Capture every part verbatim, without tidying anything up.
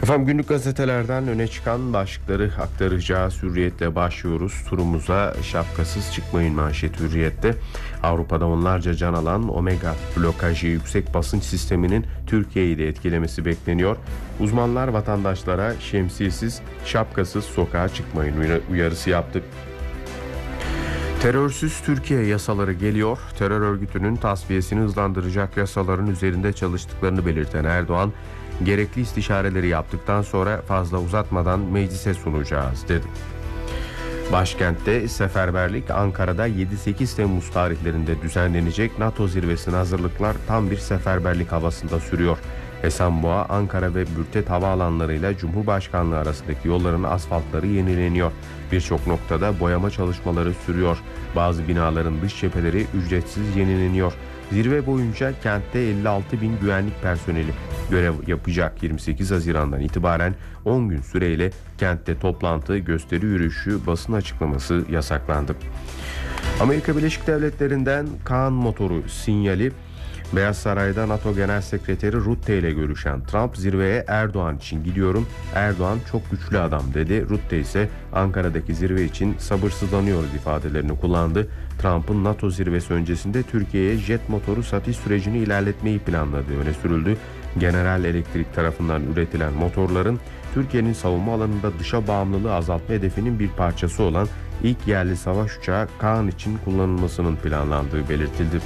Efendim günlük gazetelerden öne çıkan başlıkları aktaracağız. Hürriyet'le başlıyoruz. Turumuza şapkasız çıkmayın manşeti Hürriyet'te. Avrupa'da onlarca can alan omega blokajı yüksek basınç sisteminin Türkiye'yi de etkilemesi bekleniyor. Uzmanlar vatandaşlara şemsiyesiz, şapkasız sokağa çıkmayın uyarısı yaptı. Terörsüz Türkiye yasaları geliyor. Terör örgütünün tasfiyesini hızlandıracak yasaların üzerinde çalıştıklarını belirten Erdoğan, gerekli istişareleri yaptıktan sonra fazla uzatmadan meclise sunacağız dedi. Başkentte seferberlik, Ankara'da yedi sekiz Temmuz tarihlerinde düzenlenecek NATO zirvesine hazırlıklar tam bir seferberlik havasında sürüyor. Esenboğa, Ankara ve Bürtet havaalanlarıyla Cumhurbaşkanlığı arasındaki yolların asfaltları yenileniyor. Birçok noktada boyama çalışmaları sürüyor. Bazı binaların dış cepheleri ücretsiz yenileniyor. Zirve boyunca kentte elli altı bin güvenlik personeli görev yapacak. yirmi sekiz Haziran'dan itibaren on gün süreyle kentte toplantı, gösteri yürüyüşü, basın açıklaması yasaklandı. Amerika Birleşik Devletleri'nden Kaan motoru sinyali. Beyaz Saray'da NATO Genel Sekreteri Rutte ile görüşen Trump, zirveye Erdoğan için gidiyorum, Erdoğan çok güçlü adam dedi. Rutte ise Ankara'daki zirve için sabırsızlanıyoruz ifadelerini kullandı. Trump'ın NATO zirvesi öncesinde Türkiye'ye jet motoru satış sürecini ilerletmeyi planladığı öne sürüldü. General Electric tarafından üretilen motorların Türkiye'nin savunma alanında dışa bağımlılığı azaltma hedefinin bir parçası olan ilk yerli savaş uçağı Kaan için kullanılmasının planlandığı belirtildi.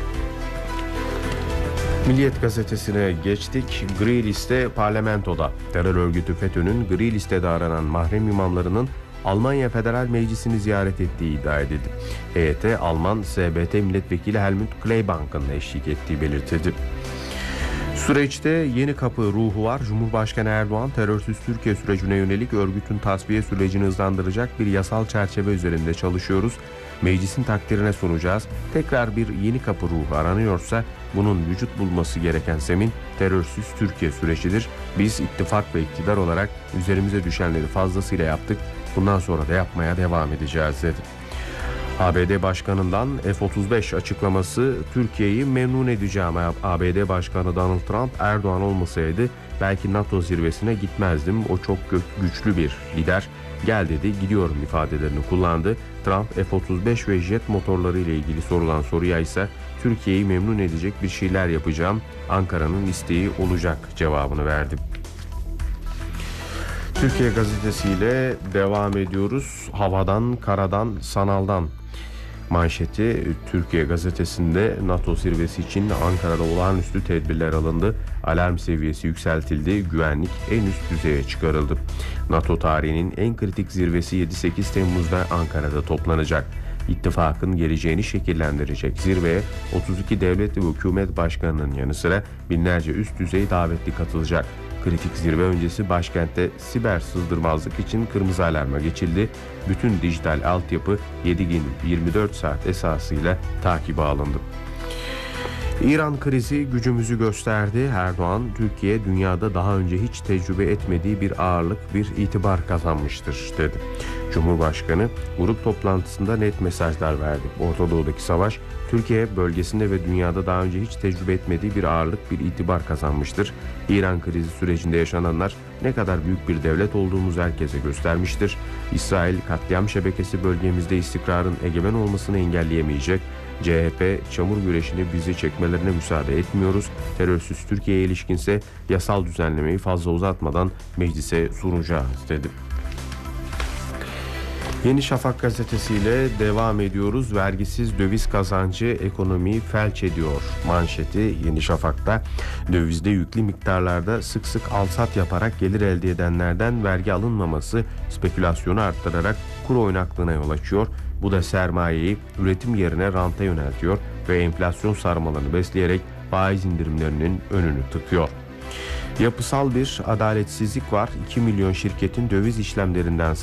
Milliyet gazetesine geçtik. Gri liste parlamentoda. Terör örgütü FETÖ'nün gri listede aranan mahrem imamlarının Almanya Federal Meclisi'ni ziyaret ettiği iddia edildi. Heyete Alman S B T Milletvekili Helmut Kleibank'ın eşlik ettiği belirtildi. Süreçte yeni kapı ruhu var. Cumhurbaşkanı Erdoğan, terörsüz Türkiye sürecine yönelik örgütün tasfiye sürecini hızlandıracak bir yasal çerçeve üzerinde çalışıyoruz. Meclisin takdirine sunacağız. Tekrar bir yeni kapı ruhu aranıyorsa bunun vücut bulması gereken zemin terörsüz Türkiye sürecidir. Biz ittifak ve iktidar olarak üzerimize düşenleri fazlasıyla yaptık. Bundan sonra da yapmaya devam edeceğiz dedi. A B D Başkanı'ndan F otuz beş açıklaması, Türkiye'yi memnun edeceğim. A B D Başkanı Donald Trump, Erdoğan olmasaydı belki NATO zirvesine gitmezdim. O çok güçlü bir lider. Gel dedi, gidiyorum ifadelerini kullandı. Trump, F otuz beş ve jet motorları ile ilgili sorulan soruya ise Türkiye'yi memnun edecek bir şeyler yapacağım, Ankara'nın isteği olacak cevabını verdi. Türkiye gazetesiyle devam ediyoruz. Havadan, karadan, sanaldan manşeti Türkiye gazetesinde. NATO zirvesi için Ankara'da olağanüstü tedbirler alındı. Alarm seviyesi yükseltildi. Güvenlik en üst düzeye çıkarıldı. NATO tarihinin en kritik zirvesi yedi sekiz Temmuz'da Ankara'da toplanacak. İttifakın geleceğini şekillendirecek zirveye otuz iki devlet ve hükümet başkanının yanı sıra binlerce üst düzey davetli katılacak. Kritik zirve öncesi başkentte siber sızdırmazlık için kırmızı alarma geçildi. Bütün dijital altyapı yedi gün yirmi dört saat esasıyla takibe alındı. İran krizi gücümüzü gösterdi. Erdoğan, Türkiye dünyada daha önce hiç tecrübe etmediği bir ağırlık, bir itibar kazanmıştır dedi. Cumhurbaşkanı grup toplantısında net mesajlar verdi. Orta Doğu'daki savaş, Türkiye bölgesinde ve dünyada daha önce hiç tecrübe etmediği bir ağırlık, bir itibar kazanmıştır. İran krizi sürecinde yaşananlar ne kadar büyük bir devlet olduğumuzu herkese göstermiştir. İsrail katliam şebekesi bölgemizde istikrarın egemen olmasını engelleyemeyecek. C H P çamur güreşini bizi çekmelerine müsaade etmiyoruz. Terörsüz Türkiye'ye ilişkinse yasal düzenlemeyi fazla uzatmadan meclise sunacağız dedi. Yeni Şafak gazetesiyle devam ediyoruz. Vergisiz döviz kazancı ekonomiyi felç ediyor manşeti Yeni Şafak'ta. Dövizde yüklü miktarlarda sık sık alsat yaparak gelir elde edenlerden vergi alınmaması spekülasyonu arttırarak kur oynaklığına yol açıyor. Bu da sermayeyi üretim yerine ranta yöneltiyor ve enflasyon sarmalını besleyerek faiz indirimlerinin önünü tıkıyor. Yapısal bir adaletsizlik var. iki milyon şirketin döviz işlemlerinden